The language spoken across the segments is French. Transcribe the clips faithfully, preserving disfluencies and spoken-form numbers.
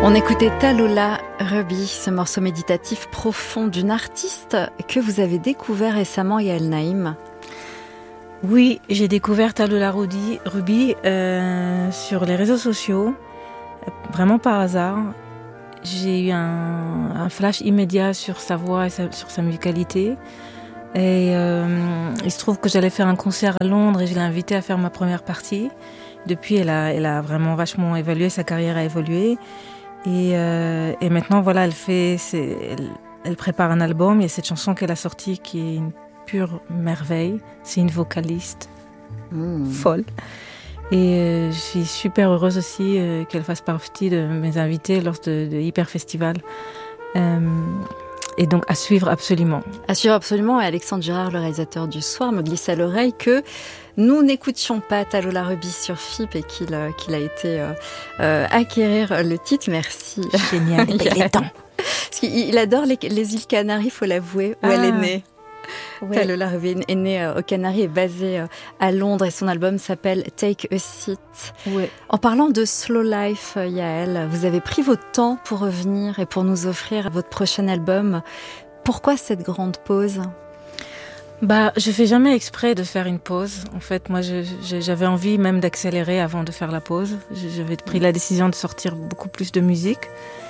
On écoutait Tallulah Ruby, ce morceau méditatif profond d'une artiste que vous avez découvert récemment, Yael Naïm. Oui, j'ai découvert Tallulah Ruby, Ruby euh, sur les réseaux sociaux, vraiment par hasard. J'ai eu un, un flash immédiat sur sa voix et sa, sur sa musicalité. Et euh, il se trouve que j'allais faire un concert à Londres et je l'ai invitée à faire ma première partie. Depuis, elle a, elle a vraiment vachement évolué, sa carrière a évolué. Et, euh, et maintenant, voilà, elle fait, c'est, elle, elle prépare un album. Il y a cette chanson qu'elle a sortie qui est une pure merveille. C'est une vocaliste mmh. folle. Et euh, je suis super heureuse aussi euh, qu'elle fasse partie de mes invités lors de, de Hyper Festival. Euh, et donc à suivre absolument. À suivre absolument. Et Alexandre Girard, le réalisateur du Soir, me glisse à l'oreille que nous n'écoutions pas Tallulah Ruby sur F I P et qu'il, euh, qu'il a été euh, euh, acquérir le titre. Merci. Génial, il est temps. Parce qu'il adore les, les îles Canaries, il faut l'avouer, où ah. elle est née. Ouais. Tallulah Ruby est née aux Canaries et basée à Londres et son album s'appelle Take a Seat. Ouais. En parlant de Slow Life, Yael, vous avez pris votre temps pour revenir et pour nous offrir votre prochain album. Pourquoi cette grande pause ? Bah, je fais jamais exprès de faire une pause. En fait, moi, je, je, j'avais envie même d'accélérer avant de faire la pause. J'avais pris la décision de sortir beaucoup plus de musique.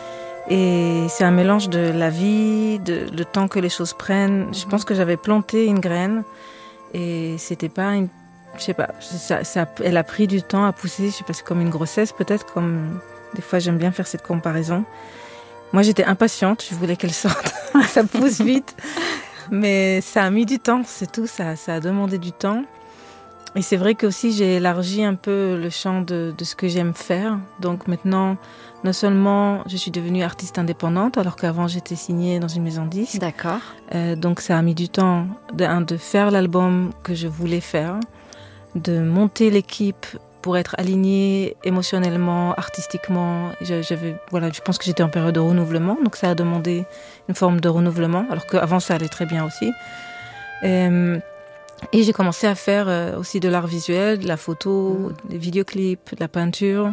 Et c'est un mélange de la vie, de le temps que les choses prennent. Je pense que j'avais planté une graine et c'était pas une, je sais pas, ça, ça, elle a pris du temps à pousser. Je sais pas, c'est comme une grossesse peut-être, comme des fois j'aime bien faire cette comparaison. Moi j'étais impatiente, je voulais qu'elle sorte, ça pousse vite, mais ça a mis du temps, c'est tout, ça, ça a demandé du temps. Et c'est vrai que aussi j'ai élargi un peu le champ de, de ce que j'aime faire. Donc maintenant, non seulement je suis devenue artiste indépendante, alors qu'avant j'étais signée dans une maison de disques. D'accord. Euh, donc ça a mis du temps de, de faire l'album que je voulais faire, de monter l'équipe pour être alignée émotionnellement, artistiquement. Je, j'avais, voilà, je pense que j'étais en période de renouvellement, donc ça a demandé une forme de renouvellement, alors qu'avant ça allait très bien aussi. Et, Et j'ai commencé à faire aussi de l'art visuel, de la photo, mmh. des vidéoclips, de la peinture.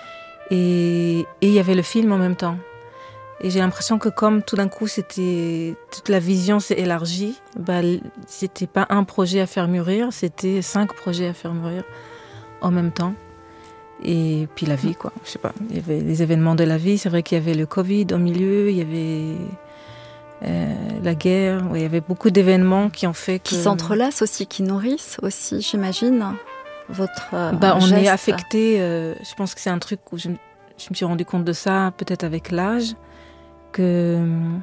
Et, et il y avait le film en même temps. Et j'ai l'impression que comme tout d'un coup, c'était, toute la vision s'est élargie, bah, c'était pas un projet à faire mûrir, c'était cinq projets à faire mûrir en même temps. Et puis la vie, quoi. Je sais pas. Il y avait les événements de la vie. C'est vrai qu'il y avait le Covid au milieu, il y avait... Euh, la guerre, ouais, il y avait beaucoup d'événements qui ont fait que... Qui s'entrelacent aussi, qui nourrissent aussi, j'imagine, votre euh, bah, on geste. est affecté, euh, je pense que c'est un truc où je, je me suis rendu compte de ça, peut-être avec l'âge, que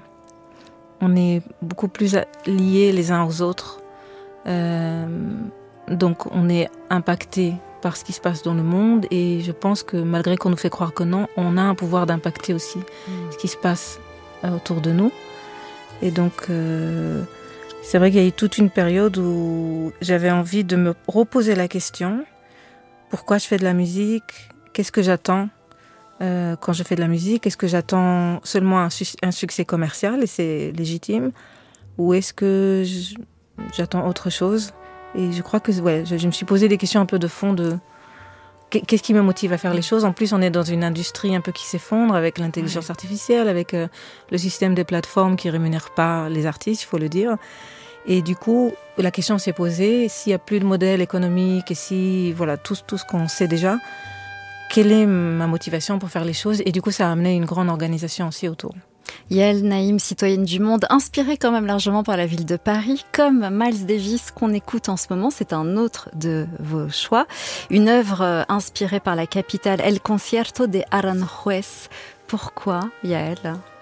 on est beaucoup plus liés les uns aux autres. Euh, donc on est impacté par ce qui se passe dans le monde et je pense que malgré qu'on nous fait croire que non, on a un pouvoir d'impacter aussi mmh. ce qui se passe euh, autour de nous. Et donc, euh, c'est vrai qu'il y a eu toute une période où j'avais envie de me reposer la question « Pourquoi je fais de la musique ? Qu'est-ce que j'attends euh, quand je fais de la musique ? Est-ce que j'attends seulement un, su- un succès commercial et c'est légitime ? Ou est-ce que je, j'attends autre chose ?» Et je crois que ouais, je, je me suis posé des questions un peu de fond de qu'est-ce qui me motive à faire les choses. En plus, on est dans une industrie un peu qui s'effondre avec l'intelligence ouais. artificielle, avec euh, le système des plateformes qui ne rémunèrent pas les artistes, il faut le dire. Et du coup, la question s'est posée, s'il n'y a plus de modèle économique et si, voilà, tout, tout ce qu'on sait déjà, quelle est ma motivation pour faire les choses ? Et du coup, ça a amené une grande organisation aussi autour. Yael Naïm, citoyenne du monde, inspirée quand même largement par la ville de Paris, comme Miles Davis qu'on écoute en ce moment, c'est un autre de vos choix. Une œuvre inspirée par la capitale, El Concierto de Aranjuez. Pourquoi, Yael ?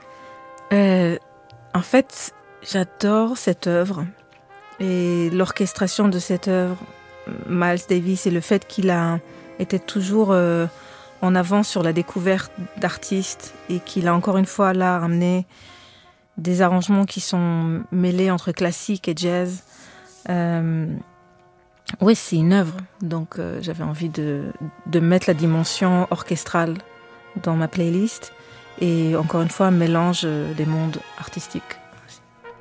euh, En fait, j'adore cette œuvre et l'orchestration de cette œuvre, Miles Davis, et le fait qu'il a été toujours... Euh, en avant sur la découverte d'artistes et qu'il a encore une fois là ramené des arrangements qui sont mêlés entre classique et jazz. Euh, oui, c'est une œuvre, donc euh, j'avais envie de, de mettre la dimension orchestrale dans ma playlist et encore une fois, un mélange des mondes artistiques.